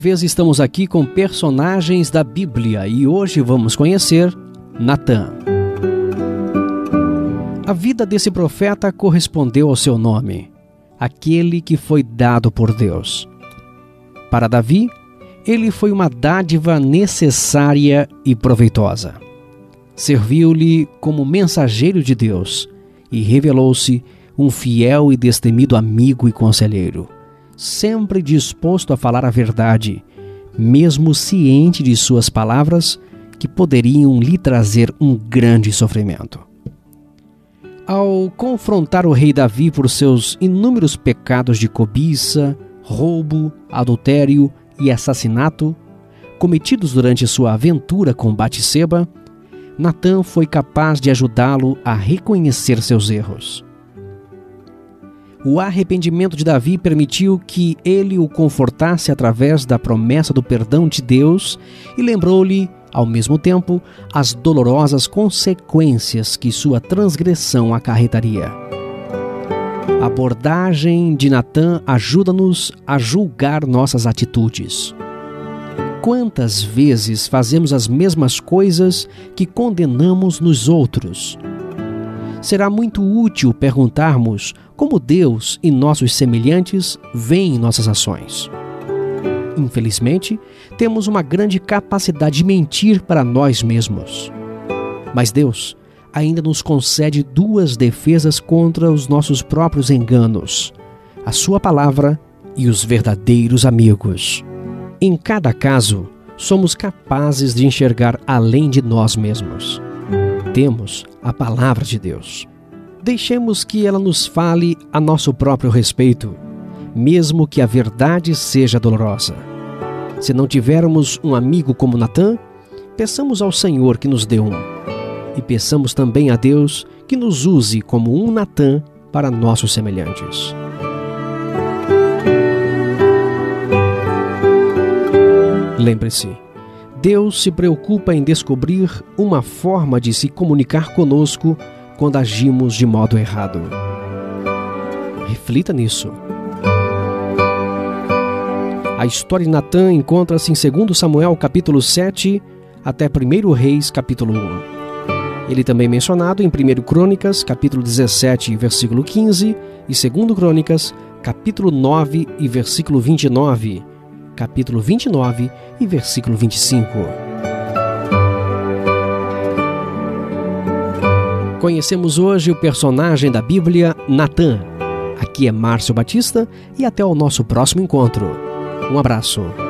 Vez estamos aqui com personagens da Bíblia e hoje vamos conhecer Natã. A vida desse profeta correspondeu ao seu nome, aquele que foi dado por Deus. Para Davi, ele foi uma dádiva necessária e proveitosa. Serviu-lhe como mensageiro de Deus e revelou-se um fiel e destemido amigo e conselheiro, sempre disposto a falar a verdade, mesmo ciente de suas palavras que poderiam lhe trazer um grande sofrimento. Ao confrontar o rei Davi por seus inúmeros pecados de cobiça, roubo, adultério e assassinato, cometidos durante sua aventura com Batseba, Natã foi capaz de ajudá-lo a reconhecer seus erros. O arrependimento de Davi permitiu que ele o confortasse através da promessa do perdão de Deus e lembrou-lhe, ao mesmo tempo, as dolorosas consequências que sua transgressão acarretaria. A abordagem de Natã ajuda-nos a julgar nossas atitudes. Quantas vezes fazemos as mesmas coisas que condenamos nos outros? Será muito útil perguntarmos como Deus e nossos semelhantes veem nossas ações. Infelizmente, temos uma grande capacidade de mentir para nós mesmos. Mas Deus ainda nos concede duas defesas contra os nossos próprios enganos: a sua palavra e os verdadeiros amigos. Em cada caso, somos capazes de enxergar além de nós mesmos. Temos a palavra de Deus. Deixemos que ela nos fale a nosso próprio respeito, mesmo que a verdade seja dolorosa. Se não tivermos um amigo como Natã, peçamos ao Senhor que nos dê um. E peçamos também a Deus que nos use como um Natã para nossos semelhantes. Lembre-se, Deus se preocupa em descobrir uma forma de se comunicar conosco quando agimos de modo errado. Reflita nisso. A história de Natã encontra-se em 2 Samuel capítulo 7 até 1 Reis capítulo 1. Ele também é mencionado em 1 Crônicas capítulo 17 versículo 15 e 2 Crônicas capítulo 9 e versículo 29, capítulo 29 e versículo 25. Conhecemos hoje o personagem da Bíblia, Natã. Aqui é Márcio Batista e até o nosso próximo encontro. Um abraço.